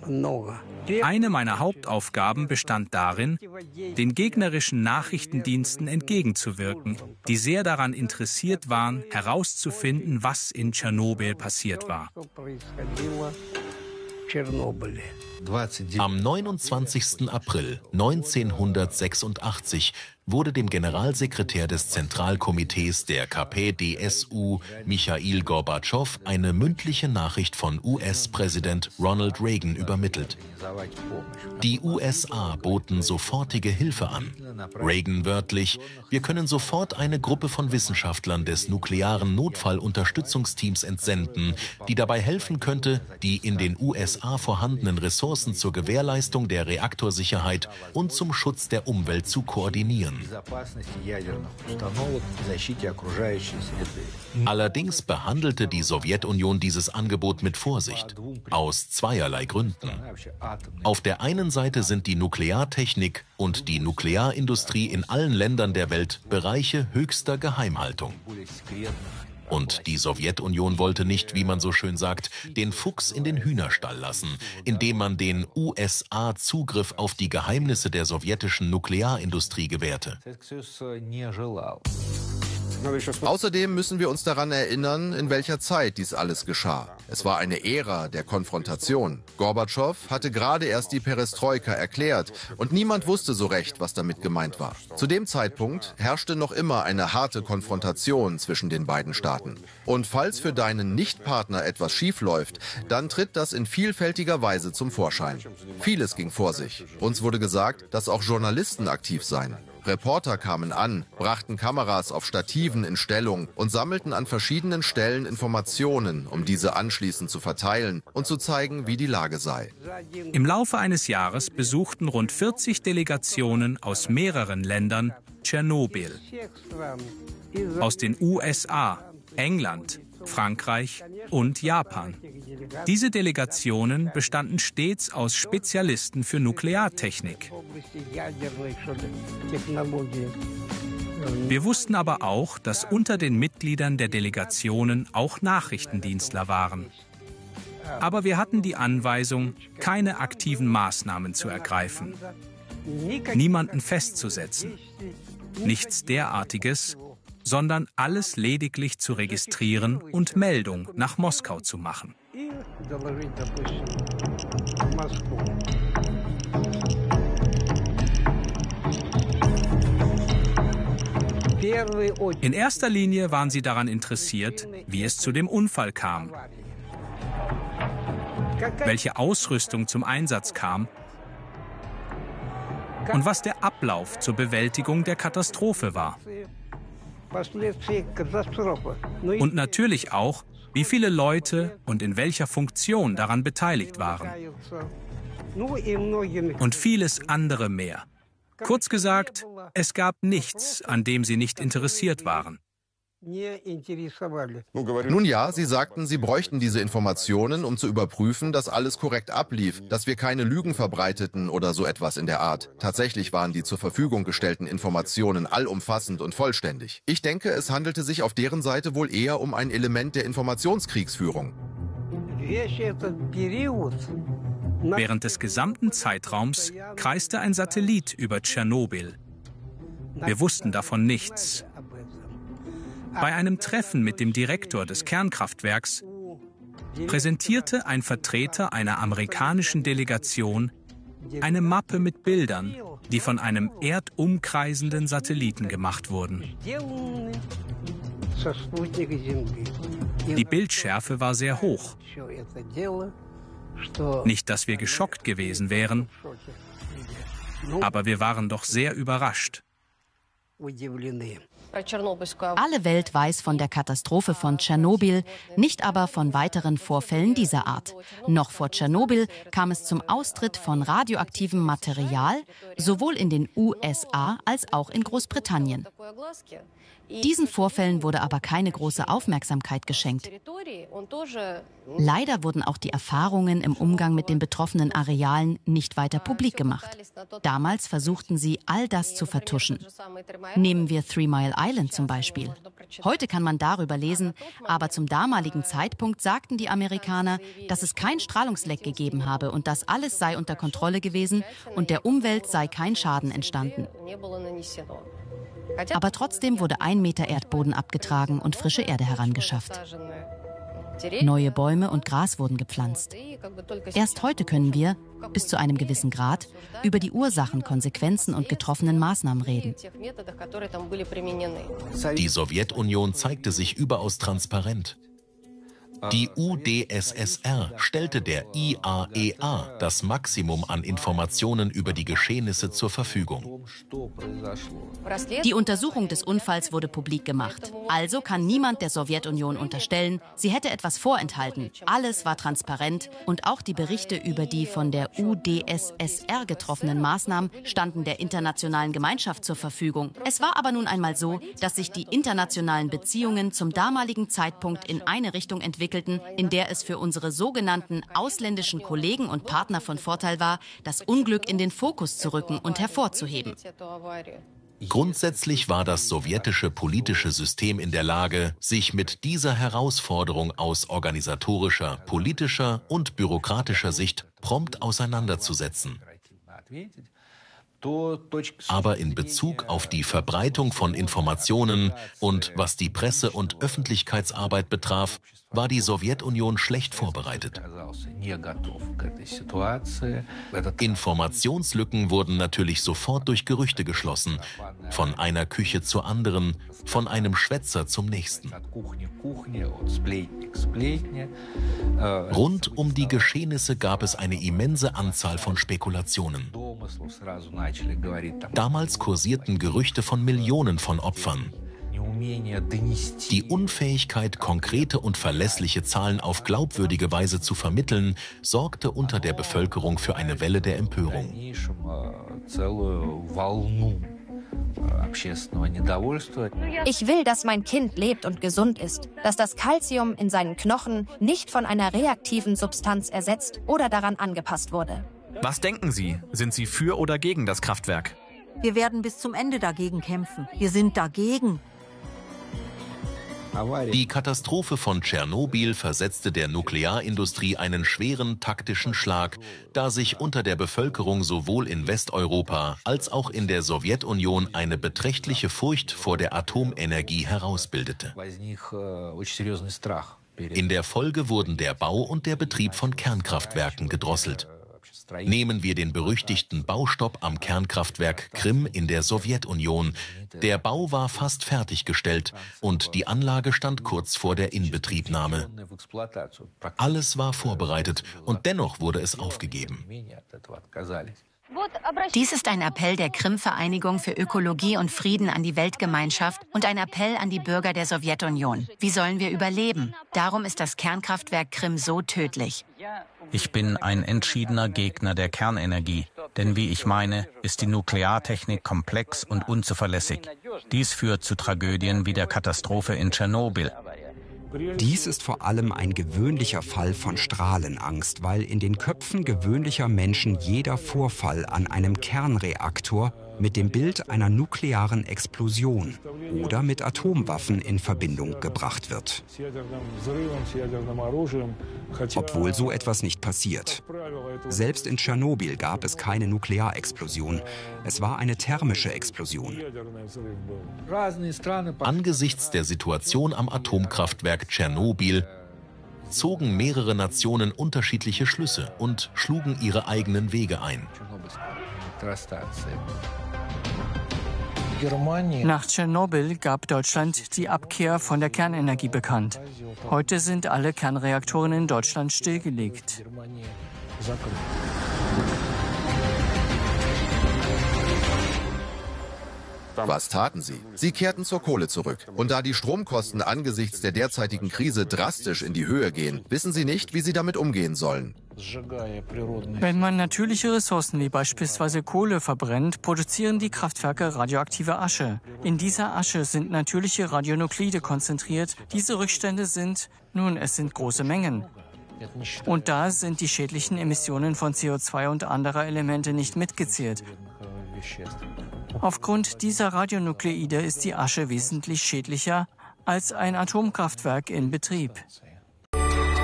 Eine meiner Hauptaufgaben bestand darin, den gegnerischen Nachrichtendiensten entgegenzuwirken, die sehr daran interessiert waren, herauszufinden, was in Tschernobyl passiert war. Am 29. April 1986 wurde dem Generalsekretär des Zentralkomitees der KP-DSU, Michail Gorbatschow, eine mündliche Nachricht von US-Präsident Ronald Reagan übermittelt. Die USA boten sofortige Hilfe an. Reagan wörtlich: Wir können sofort eine Gruppe von Wissenschaftlern des nuklearen Notfallunterstützungsteams entsenden, die dabei helfen könnte, die in den USA vorhandenen Ressourcen zur Gewährleistung der Reaktorsicherheit und zum Schutz der Umwelt zu koordinieren. Allerdings behandelte die Sowjetunion dieses Angebot mit Vorsicht, aus zweierlei Gründen. Auf der einen Seite sind die Nukleartechnik und die Nuklearindustrie in allen Ländern der Welt Bereiche höchster Geheimhaltung. Und die Sowjetunion wollte nicht, wie man so schön sagt, den Fuchs in den Hühnerstall lassen, indem man den USA Zugriff auf die Geheimnisse der sowjetischen Nuklearindustrie gewährte. Außerdem müssen wir uns daran erinnern, in welcher Zeit dies alles geschah. Es war eine Ära der Konfrontation. Gorbatschow hatte gerade erst die Perestroika erklärt und niemand wusste so recht, was damit gemeint war. Zu dem Zeitpunkt herrschte noch immer eine harte Konfrontation zwischen den beiden Staaten. Und falls für deinen Nichtpartner etwas schiefläuft, dann tritt das in vielfältiger Weise zum Vorschein. Vieles ging vor sich. Uns wurde gesagt, dass auch Journalisten aktiv seien. Reporter kamen an, brachten Kameras auf Stativen in Stellung und sammelten an verschiedenen Stellen Informationen, um diese anschließend zu verteilen und zu zeigen, wie die Lage sei. Im Laufe eines Jahres besuchten rund 40 Delegationen aus mehreren Ländern Tschernobyl. Aus den USA, England, Frankreich und Japan. Diese Delegationen bestanden stets aus Spezialisten für Nukleartechnik. Wir wussten aber auch, dass unter den Mitgliedern der Delegationen auch Nachrichtendienstler waren. Aber wir hatten die Anweisung, keine aktiven Maßnahmen zu ergreifen, niemanden festzusetzen, nichts derartiges, sondern alles lediglich zu registrieren und Meldung nach Moskau zu machen. In erster Linie waren sie daran interessiert, wie es zu dem Unfall kam, welche Ausrüstung zum Einsatz kam und was der Ablauf zur Bewältigung der Katastrophe war. Und natürlich auch, wie viele Leute und in welcher Funktion daran beteiligt waren. Und vieles andere mehr. Kurz gesagt, es gab nichts, an dem sie nicht interessiert waren. Nun ja, Sie sagten, Sie bräuchten diese Informationen, um zu überprüfen, dass alles korrekt ablief, dass wir keine Lügen verbreiteten oder so etwas in der Art. Tatsächlich waren die zur Verfügung gestellten Informationen allumfassend und vollständig. Ich denke, es handelte sich auf deren Seite wohl eher um ein Element der Informationskriegsführung. Während des gesamten Zeitraums kreiste ein Satellit über Tschernobyl. Wir wussten davon nichts. Bei einem Treffen mit dem Direktor des Kernkraftwerks präsentierte ein Vertreter einer amerikanischen Delegation eine Mappe mit Bildern, die von einem erdumkreisenden Satelliten gemacht wurden. Die Bildschärfe war sehr hoch. Nicht, dass wir geschockt gewesen wären, aber wir waren doch sehr überrascht. Alle Welt weiß von der Katastrophe von Tschernobyl, nicht aber von weiteren Vorfällen dieser Art. Noch vor Tschernobyl kam es zum Austritt von radioaktivem Material, sowohl in den USA als auch in Großbritannien. Diesen Vorfällen wurde aber keine große Aufmerksamkeit geschenkt. Leider wurden auch die Erfahrungen im Umgang mit den betroffenen Arealen nicht weiter publik gemacht. Damals versuchten sie, all das zu vertuschen. Nehmen wir 3 Mile Island zum Beispiel. Heute kann man darüber lesen, aber zum damaligen Zeitpunkt sagten die Amerikaner, dass es kein Strahlungsleck gegeben habe und dass alles sei unter Kontrolle gewesen und der Umwelt sei kein Schaden entstanden. Aber trotzdem wurde 1 Meter Erdboden abgetragen und frische Erde herangeschafft. Neue Bäume und Gras wurden gepflanzt. Erst heute können wir, bis zu einem gewissen Grad, über die Ursachen, Konsequenzen und getroffenen Maßnahmen reden. Die Sowjetunion zeigte sich überaus transparent. Die UdSSR stellte der IAEA das Maximum an Informationen über die Geschehnisse zur Verfügung. Die Untersuchung des Unfalls wurde publik gemacht. Also kann niemand der Sowjetunion unterstellen, sie hätte etwas vorenthalten. Alles war transparent und auch die Berichte über die von der UdSSR getroffenen Maßnahmen standen der internationalen Gemeinschaft zur Verfügung. Es war aber nun einmal so, dass sich die internationalen Beziehungen zum damaligen Zeitpunkt in eine Richtung entwickelten, in der es für unsere sogenannten ausländischen Kollegen und Partner von Vorteil war, das Unglück in den Fokus zu rücken und hervorzuheben. Grundsätzlich war das sowjetische politische System in der Lage, sich mit dieser Herausforderung aus organisatorischer, politischer und bürokratischer Sicht prompt auseinanderzusetzen. Aber in Bezug auf die Verbreitung von Informationen und was die Presse- und Öffentlichkeitsarbeit betraf, war die Sowjetunion schlecht vorbereitet. Informationslücken wurden natürlich sofort durch Gerüchte geschlossen, von einer Küche zur anderen, von einem Schwätzer zum nächsten. Rund um die Geschehnisse gab es eine immense Anzahl von Spekulationen. Damals kursierten Gerüchte von Millionen von Opfern. Die Unfähigkeit, konkrete und verlässliche Zahlen auf glaubwürdige Weise zu vermitteln, sorgte unter der Bevölkerung für eine Welle der Empörung. Ich will, dass mein Kind lebt und gesund ist, dass das Calcium in seinen Knochen nicht von einer reaktiven Substanz ersetzt oder daran angepasst wurde. Was denken Sie? Sind Sie für oder gegen das Kraftwerk? Wir werden bis zum Ende dagegen kämpfen. Wir sind dagegen. Die Katastrophe von Tschernobyl versetzte der Nuklearindustrie einen schweren taktischen Schlag, da sich unter der Bevölkerung sowohl in Westeuropa als auch in der Sowjetunion eine beträchtliche Furcht vor der Atomenergie herausbildete. In der Folge wurden der Bau und der Betrieb von Kernkraftwerken gedrosselt. Nehmen wir den berüchtigten Baustopp am Kernkraftwerk Krim in der Sowjetunion. Der Bau war fast fertiggestellt und die Anlage stand kurz vor der Inbetriebnahme. Alles war vorbereitet und dennoch wurde es aufgegeben. Dies ist ein Appell der Krim-Vereinigung für Ökologie und Frieden an die Weltgemeinschaft und ein Appell an die Bürger der Sowjetunion. Wie sollen wir überleben? Darum ist das Kernkraftwerk Krim so tödlich. Ich bin ein entschiedener Gegner der Kernenergie, denn wie ich meine, ist die Nukleartechnik komplex und unzuverlässig. Dies führt zu Tragödien wie der Katastrophe in Tschernobyl. Dies ist vor allem ein gewöhnlicher Fall von Strahlenangst, weil in den Köpfen gewöhnlicher Menschen jeder Vorfall an einem Kernreaktor mit dem Bild einer nuklearen Explosion oder mit Atomwaffen in Verbindung gebracht wird. Obwohl so etwas nicht passiert. Selbst in Tschernobyl gab es keine Nuklearexplosion. Es war eine thermische Explosion. Angesichts der Situation am Atomkraftwerk Tschernobyl zogen mehrere Nationen unterschiedliche Schlüsse und schlugen ihre eigenen Wege ein. Nach Tschernobyl gab Deutschland die Abkehr von der Kernenergie bekannt. Heute sind alle Kernreaktoren in Deutschland stillgelegt. Was taten sie? Sie kehrten zur Kohle zurück. Und da die Stromkosten angesichts der derzeitigen Krise drastisch in die Höhe gehen, wissen sie nicht, wie sie damit umgehen sollen. Wenn man natürliche Ressourcen wie beispielsweise Kohle verbrennt, produzieren die Kraftwerke radioaktive Asche. In dieser Asche sind natürliche Radionuklide konzentriert. Diese Rückstände sind, es sind große Mengen. Und da sind die schädlichen Emissionen von CO2 und anderer Elemente nicht mitgezählt. Aufgrund dieser Radionukleide ist die Asche wesentlich schädlicher als ein Atomkraftwerk in Betrieb.